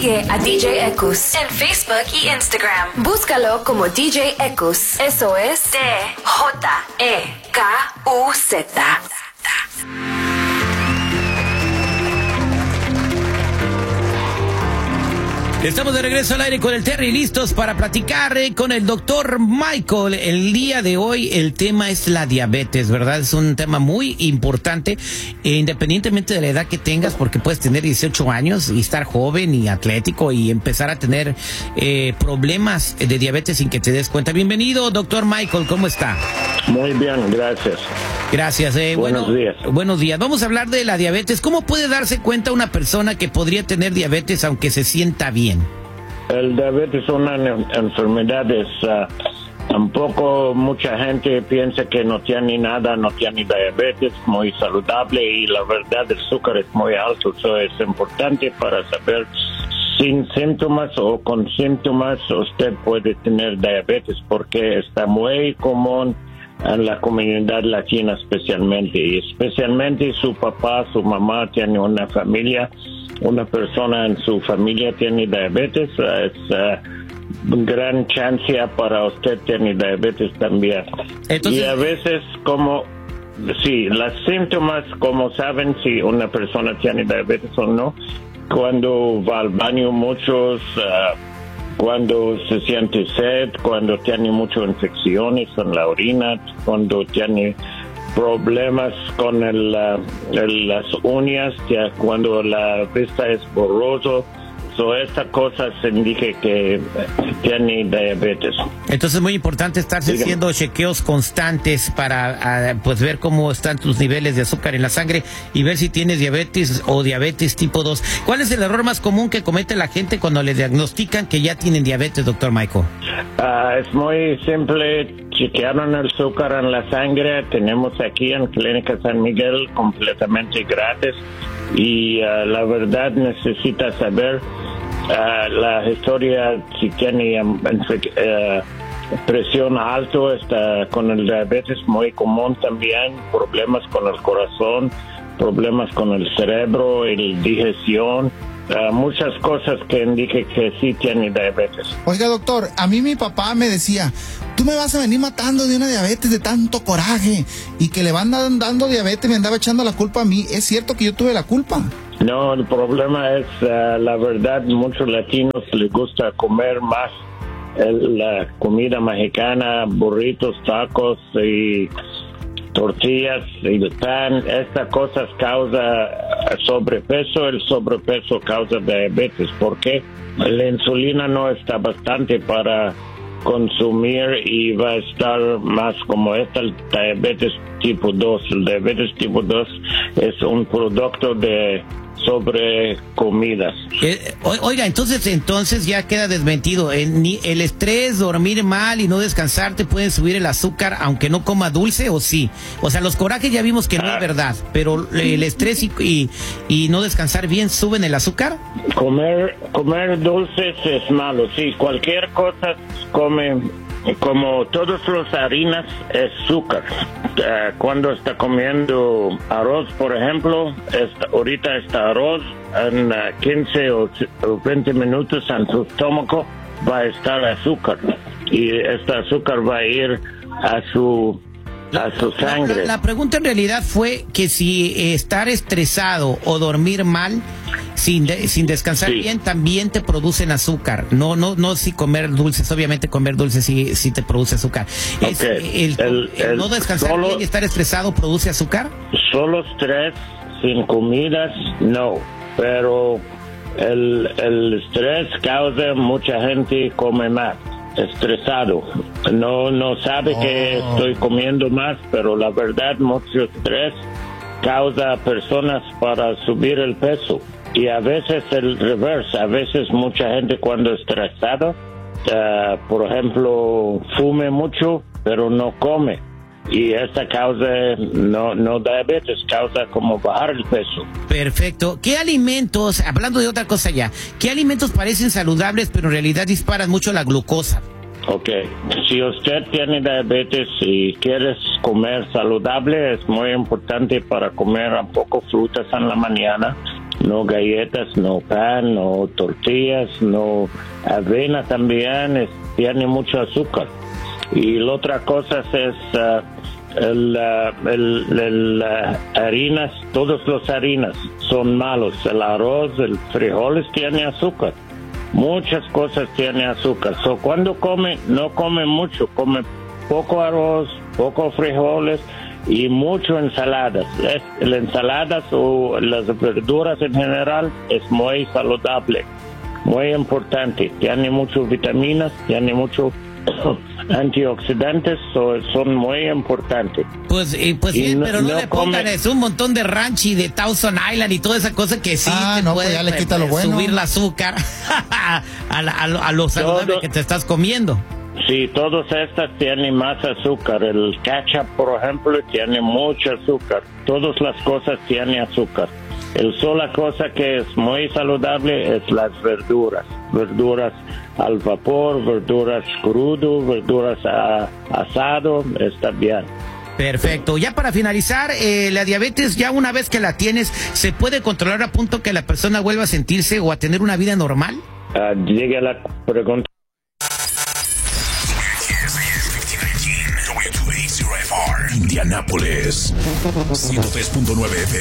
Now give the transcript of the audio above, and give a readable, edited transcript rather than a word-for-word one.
Sigue a DJ Ekus en Facebook y Instagram. Búscalo como DJ Ekus. Eso es DJEKUZ. Estamos de regreso al aire con el Terry, listos para platicar con el doctor Michael. El día de hoy el tema es la diabetes, ¿verdad? Es un tema muy importante, independientemente de la edad que tengas, porque puedes tener 18 años y estar joven y atlético y empezar a tener problemas de diabetes sin que te des cuenta. Bienvenido, doctor Michael, ¿cómo está? Muy bien, gracias. Gracias. Buenos días. Buenos días. Vamos a hablar de la diabetes. ¿Cómo puede darse cuenta una persona que podría tener diabetes aunque se sienta bien? El diabetes es una enfermedad, un poco mucha gente piensa que no tiene nada, no tiene diabetes, muy saludable, y la verdad el azúcar es muy alto. Eso es importante para saber sin síntomas o con síntomas usted puede tener diabetes, porque está muy común en la comunidad latina especialmente, y especialmente su papá, su mamá tiene una familia, una persona en su familia tiene diabetes, es gran chance para usted tener diabetes también. Entonces, y a veces los síntomas, como saben si una persona tiene diabetes o no, cuando va al baño muchos, cuando se siente sed, cuando tiene muchas infecciones en la orina, cuando tiene problemas con las uñas, cuando la vista es borroso. Estas cosas indican que tiene diabetes. Entonces es muy importante estarse haciendo chequeos constantes para pues ver cómo están tus niveles de azúcar en la sangre y ver si tienes diabetes o diabetes tipo 2. ¿Cuál es el error más común que comete la gente cuando le diagnostican que ya tienen diabetes, doctor Michael? Es muy simple. Chequearon el azúcar en la sangre. Tenemos aquí en Clínica San Miguel completamente gratis. Y la verdad necesita saber la historia, si tiene presión alto, está con el diabetes muy común también, problemas con el corazón, problemas con el cerebro, el digestión. Muchas cosas que indican que sí tiene diabetes. Oiga, doctor, a mí mi papá me decía, tú me vas a venir matando de una diabetes de tanto coraje, y que le van dando diabetes, me andaba echando la culpa a mí. ¿Es cierto que yo tuve la culpa? No, el problema es, la verdad, muchos latinos les gusta comer más la comida mexicana, burritos, tacos y tortillas y el pan. Estas cosas causa sobrepeso. El sobrepeso causa diabetes porque la insulina no está bastante para consumir y va a estar más como el diabetes tipo 2. El diabetes tipo 2 es un producto de sobre comidas. Oiga, entonces ya queda desmentido. El estrés, dormir mal y no descansar te pueden subir el azúcar aunque no coma dulce, ¿o sí? O sea, los corajes ya vimos que no es verdad, pero el estrés y no descansar bien suben el azúcar. Comer dulces es malo, sí. Cualquier cosa como todas las harinas es azúcar. Cuando está comiendo arroz, por ejemplo, ahorita está arroz en 15 o 20 minutos en su estómago va a estar azúcar, y este azúcar va a ir a su sangre. La pregunta en realidad fue que si estar estresado o dormir mal sin descansar bien también te producen azúcar. No si comer dulces. Obviamente comer dulces sí te produce azúcar. Okay. El no descansar bien y estar estresado produce azúcar. Solo estrés sin comidas no, pero el estrés causa mucha gente come más. Estresado, no sabe que estoy comiendo más, pero la verdad mucho estrés causa a personas para subir el peso, y a veces el reverso. A veces mucha gente cuando estresado, por ejemplo, fume mucho pero no come, y esta causa no diabetes, causa como bajar el peso. Perfecto. ¿Qué alimentos, hablando de otra cosa ya, qué alimentos parecen saludables pero en realidad disparan mucho la glucosa? Ok, si usted tiene diabetes y quieres comer saludable, es muy importante para comer un poco frutas en la mañana no galletas, no pan, no tortillas, no avena también, tiene mucho azúcar. Y la otra cosa es harinas, todas las harinas son malos. El arroz, el frijoles tiene azúcar. Muchas cosas tienen azúcar. So, cuando come, no come mucho, come poco arroz, poco frijoles y mucho ensaladas. Las ensaladas o las verduras en general es muy saludable, muy importante. Tiene muchas vitaminas, tiene mucho antioxidantes, son muy importantes. Pues sí, pero no le pongan un montón de ranch y de Thousand Island y toda esa cosa que sí te no, puede pues ya le quita lo bueno. subir el azúcar a lo saludable que te estás comiendo. Sí, todas estas tienen más azúcar. El ketchup, por ejemplo, tiene mucho azúcar. Todas las cosas tienen azúcar. La sola cosa que es muy saludable es las verduras. Verduras al vapor, verduras crudo, verduras asado, está bien. Perfecto. Ya para finalizar, la diabetes, ya una vez que la tienes, ¿se puede controlar a punto que la persona vuelva a sentirse o a tener una vida normal? Llega la pregunta. Indianápolis 103.9 FM.